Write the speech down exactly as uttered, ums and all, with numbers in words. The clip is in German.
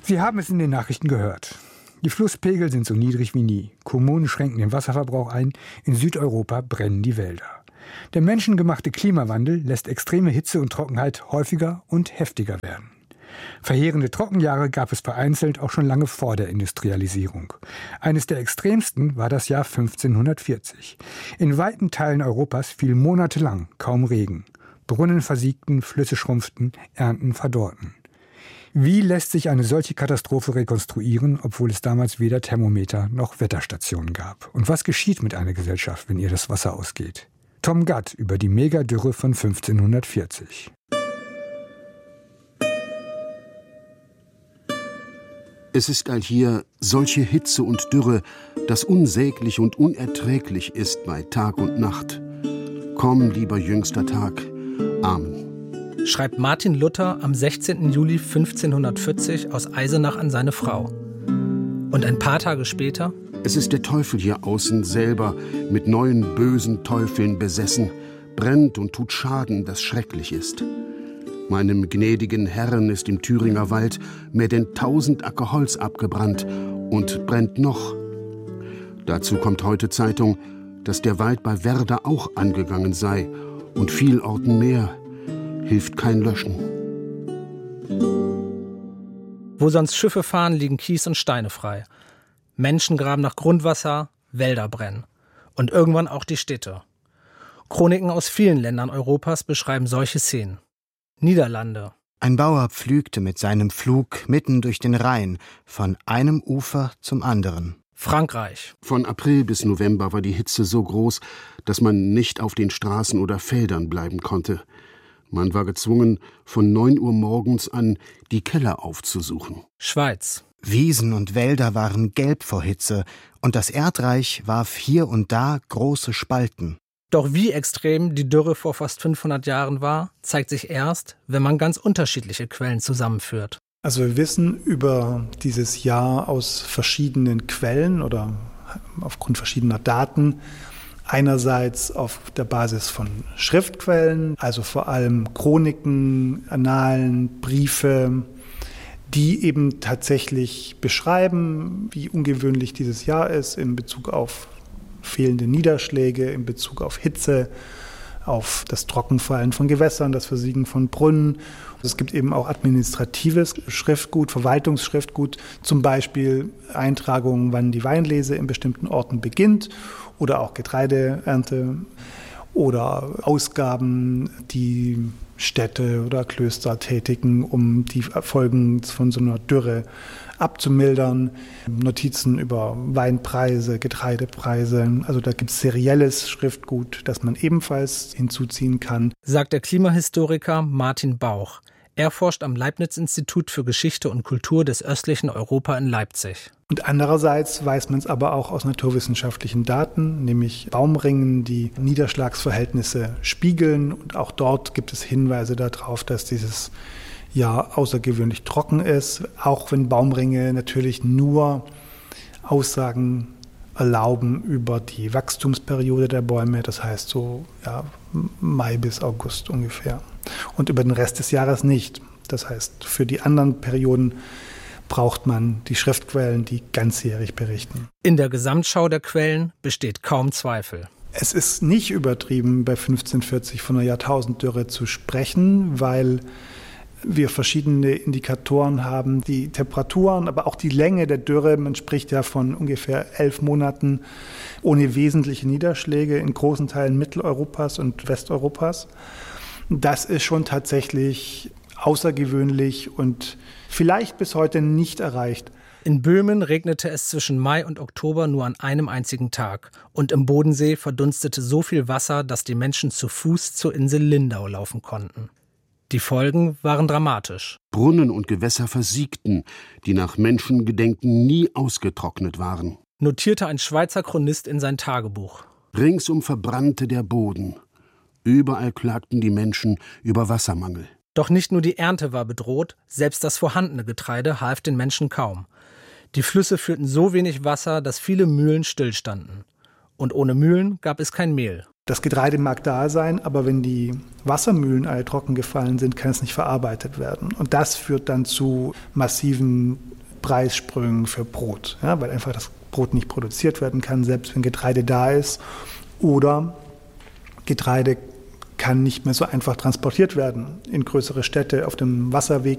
Sie haben es in den Nachrichten gehört. Die Flusspegel sind so niedrig wie nie. Kommunen schränken den Wasserverbrauch ein. In Südeuropa brennen die Wälder. Der menschengemachte Klimawandel lässt extreme Hitze und Trockenheit häufiger und heftiger werden. Verheerende Trockenjahre gab es vereinzelt auch schon lange vor der Industrialisierung. Eines der extremsten war das Jahr fünfzehnhundertvierzig. In weiten Teilen Europas fiel monatelang kaum Regen. Brunnen versiegten, Flüsse schrumpften, Ernten verdorrten. Wie lässt sich eine solche Katastrophe rekonstruieren, obwohl es damals weder Thermometer noch Wetterstationen gab? Und was geschieht mit einer Gesellschaft, wenn ihr das Wasser ausgeht? Tom Gatt über die Megadürre von fünfzehnhundertvierzig. Es ist allhier solche Hitze und Dürre, dass unsäglich und unerträglich ist bei Tag und Nacht. Komm, lieber jüngster Tag. Amen. Schreibt Martin Luther am sechzehnten Juli fünfzehnhundertvierzig aus Eisenach an seine Frau. Und ein paar Tage später: Es ist der Teufel hier außen selber, mit neuen bösen Teufeln besessen, brennt und tut Schaden, das schrecklich ist. Meinem gnädigen Herrn ist im Thüringer Wald mehr denn tausend Acker Holz abgebrannt und brennt noch. Dazu kommt heute Zeitung, dass der Wald bei Werder auch angegangen sei und vielorten mehr. Hilft kein Löschen. Wo sonst Schiffe fahren, liegen Kies und Steine frei. Menschen graben nach Grundwasser, Wälder brennen. Und irgendwann auch die Städte. Chroniken aus vielen Ländern Europas beschreiben solche Szenen. Niederlande. Ein Bauer pflügte mit seinem Pflug mitten durch den Rhein, von einem Ufer zum anderen. Frankreich. Von April bis November war die Hitze so groß, dass man nicht auf den Straßen oder Feldern bleiben konnte. Man war gezwungen, von neun Uhr morgens an die Keller aufzusuchen. Schweiz. Wiesen und Wälder waren gelb vor Hitze, und das Erdreich warf hier und da große Spalten. Doch wie extrem die Dürre vor fast fünfhundert Jahren war, zeigt sich erst, wenn man ganz unterschiedliche Quellen zusammenführt. Also wir wissen über dieses Jahr aus verschiedenen Quellen oder aufgrund verschiedener Daten. Einerseits auf der Basis von Schriftquellen, also vor allem Chroniken, Annalen, Briefe, die eben tatsächlich beschreiben, wie ungewöhnlich dieses Jahr ist in Bezug auf fehlende Niederschläge, in Bezug auf Hitze, auf das Trockenfallen von Gewässern, das Versiegen von Brunnen. Es gibt eben auch administratives Schriftgut, Verwaltungsschriftgut, zum Beispiel Eintragungen, wann die Weinlese in bestimmten Orten beginnt oder auch Getreideernte oder Ausgaben, die Städte oder Klöster tätigen, um die Folgen von so einer Dürre abzumildern. Notizen über Weinpreise, Getreidepreise. Also da gibt es serielles Schriftgut, das man ebenfalls hinzuziehen kann. Sagt der Klimahistoriker Martin Bauch. Er forscht am Leibniz-Institut für Geschichte und Kultur des östlichen Europa in Leipzig. Und andererseits weiß man es aber auch aus naturwissenschaftlichen Daten, nämlich Baumringen, die Niederschlagsverhältnisse spiegeln. Und auch dort gibt es Hinweise darauf, dass dieses Jahr außergewöhnlich trocken ist, auch wenn Baumringe natürlich nur Aussagen erlauben über die Wachstumsperiode der Bäume, das heißt so ja, Mai bis August ungefähr. Und über den Rest des Jahres nicht. Das heißt, für die anderen Perioden braucht man die Schriftquellen, die ganzjährig berichten. In der Gesamtschau der Quellen besteht kaum Zweifel. Es ist nicht übertrieben, bei fünfzehnhundertvierzig von einer Jahrtausenddürre zu sprechen, weil wir verschiedene Indikatoren haben, die Temperaturen, aber auch die Länge der Dürre. Man spricht ja von ungefähr elf Monaten ohne wesentliche Niederschläge in großen Teilen Mitteleuropas und Westeuropas. Das ist schon tatsächlich außergewöhnlich und vielleicht bis heute nicht erreicht. In Böhmen regnete es zwischen Mai und Oktober nur an einem einzigen Tag. Und im Bodensee verdunstete so viel Wasser, dass die Menschen zu Fuß zur Insel Lindau laufen konnten. Die Folgen waren dramatisch. Brunnen und Gewässer versiegten, die nach Menschengedenken nie ausgetrocknet waren. Notierte ein Schweizer Chronist in sein Tagebuch. Ringsum verbrannte der Boden. Überall klagten die Menschen über Wassermangel. Doch nicht nur die Ernte war bedroht, selbst das vorhandene Getreide half den Menschen kaum. Die Flüsse führten so wenig Wasser, dass viele Mühlen stillstanden. Und ohne Mühlen gab es kein Mehl. Das Getreide mag da sein, aber wenn die Wassermühlen alle trocken gefallen sind, kann es nicht verarbeitet werden. Und das führt dann zu massiven Preissprüngen für Brot, ja, weil einfach das Brot nicht produziert werden kann, selbst wenn Getreide da ist. Oder Getreide kann nicht mehr so einfach transportiert werden in größere Städte auf dem Wasserweg.